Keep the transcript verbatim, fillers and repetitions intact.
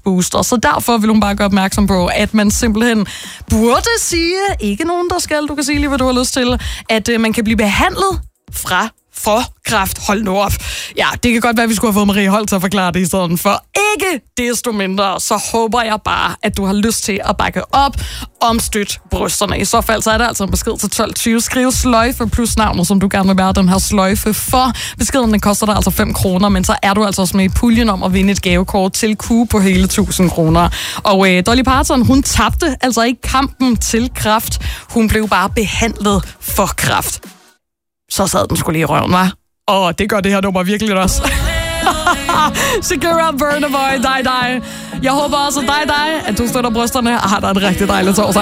booster. Så derfor vil hun bare gøre opmærksom på, at man simpelthen burde sige, ikke nogen, der skal, du kan sige lige, hvad du har lyst til, at øh, man kan blive behandlet fra for kræft. Hold nu op. Ja, det kan godt være, at vi skulle have fået Marie Holt til at forklare det i stedet for. Ikke desto mindre, så håber jeg bare, at du har lyst til at bakke op om støt brysterne. I så fald, så er der altså en besked til tolv tyve. Skriv sløjfe plus navnet, som du gerne vil være den her sløjfe for. Beskeden, den koster dig altså fem kroner, men så er du altså også med i puljen om at vinde et gavekort til Q på hele tusind kroner. Og øh, Dolly Parton, hun tabte altså ikke kampen til kræft. Hun blev bare behandlet for kræft. Så sad den skulle lige i røven, hva'? Og det gør det her nummer virkelig også. Shakira, Burna Boy, dig, dig. Jeg håber også, dig, dig, at du støtter brysterne og har dig en rigtig dejlig torsdag.